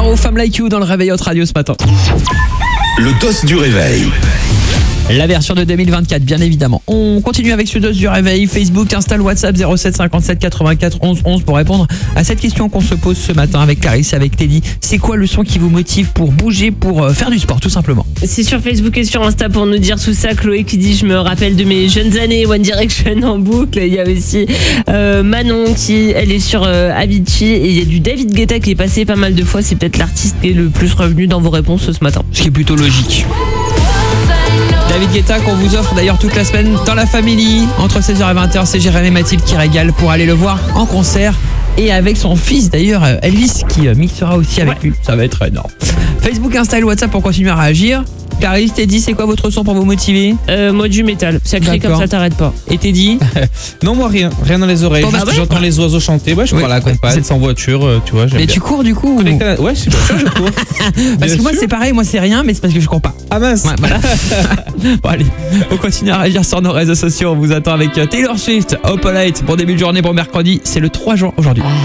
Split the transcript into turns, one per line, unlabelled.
Caro, Femme Like You dans le réveil Hot Radio ce matin.
Le dos du réveil.
La version de 2024, bien évidemment. On continue avec ce dos du réveil. Facebook, Insta, WhatsApp 07 57 84 11 11 pour répondre à cette question qu'on se pose ce matin avec Clarisse et avec Teddy. C'est quoi le son qui vous motive pour bouger, pour faire du sport, tout simplement?
C'est sur Facebook et sur Insta pour nous dire tout ça. Chloé qui dit: je me rappelle de mes jeunes années, One Direction en boucle. Il y a aussi Manon qui, elle est sur Avicii. Et il y a du David Guetta qui est passé pas mal de fois. C'est peut-être l'artiste qui est le plus revenu dans vos réponses ce matin.
Ce qui est plutôt logique. David Guetta qu'on vous offre d'ailleurs toute la semaine dans la Family. Entre 16h et 20h, c'est Jérémy Mathilde qui régale pour aller le voir en concert. Et avec son fils d'ailleurs, Elvis, qui mixera aussi avec lui. Ça va être énorme. Facebook, Insta et WhatsApp pour continuer à réagir. Clarisse, Teddy, c'est quoi votre son pour vous motiver?
Moi du métal, ça crie
D'accord.
comme ça, t'arrêtes pas.
Et Teddy?
Non, moi rien dans les oreilles.
Bon, bah,
Juste,
ouais.
j'entends les oiseaux chanter. Ouais, je
Ouais,
prends la campagne,
c'est-
sans voiture, tu vois. J'aime
Mais
bien.
tu cours du coup ou...
Ouais, c'est bien sûr, je cours.
Parce
Bien
que moi
sûr.
c'est pareil, moi c'est rien, mais c'est parce que je cours pas.
Ah mince.
Ouais, voilà. Bon allez, on continue à réagir sur nos réseaux sociaux. On vous attend avec Taylor Swift, Opalite. Bon début de journée, bon mercredi. C'est le 3 juin aujourd'hui.